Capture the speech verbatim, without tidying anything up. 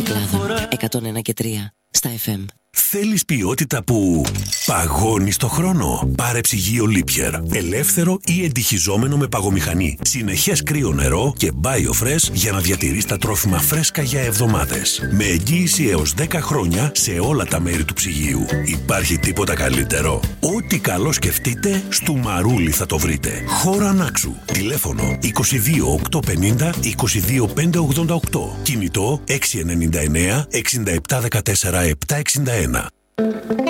Κυκλάδα εκατόν ένα και τρία στα εφ εμ. Θέλεις ποιότητα που παγώνει στο χρόνο? Πάρε ψυγείο Lipier. Ελεύθερο ή εντυχιζόμενο με παγομηχανή. Συνεχές κρύο νερό και BioFresh για να διατηρείς τα τρόφιμα φρέσκα για εβδομάδες. Με εγγύηση έως δέκα χρόνια σε όλα τα μέρη του ψυγείου. Υπάρχει τίποτα καλύτερο? Ό,τι καλό σκεφτείτε, στο Μαρούλι θα το βρείτε. Χώρα Νάξου. Τηλέφωνο είκοσι δύο οκτακόσια πενήντα είκοσι δύο πεντακόσια ογδόντα οκτώ. Κινητό έξι εννιά εννιά εξήντα επτά δεκατέσσερα επτακόσια εξήντα ένα.